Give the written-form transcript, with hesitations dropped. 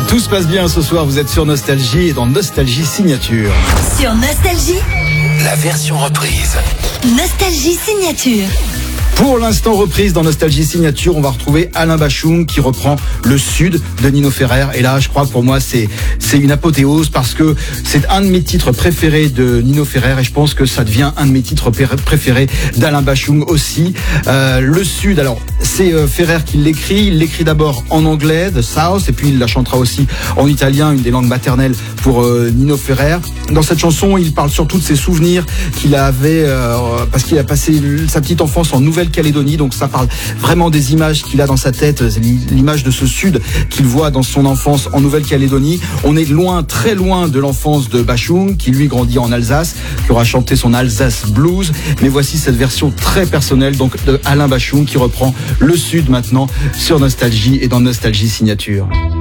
Tout se passe bien ce soir, vous êtes sur Nostalgie et dans Nostalgie Signature. Sur Nostalgie, la version reprise. Nostalgie Signature. Pour l'instant reprise dans Nostalgie Signature, on va retrouver Alain Bachung qui reprend Le Sud de Nino Ferrer. Et là, je crois que pour moi, c'est une apothéose parce que c'est un de mes titres préférés de Nino Ferrer et je pense que ça devient un de mes titres préférés d'Alain Bachung aussi. Le Sud, alors c'est Ferrer qui l'écrit. Il l'écrit d'abord en anglais, The South, et puis il la chantera aussi en italien, une des langues maternelles pour Nino Ferrer. Dans cette chanson, il parle surtout de ses souvenirs qu'il avait parce qu'il a passé sa petite enfance en Nouvelle-Calédonie, donc ça parle vraiment des images qu'il a dans sa tête, l'image de ce sud qu'il voit dans son enfance en Nouvelle-Calédonie. On est loin, très loin de l'enfance de Bachung, qui lui grandit en Alsace, qui aura chanté son Alsace Blues, mais voici cette version très personnelle donc de Alain Bachung qui reprend Le Sud maintenant sur Nostalgie et dans Nostalgie Signature.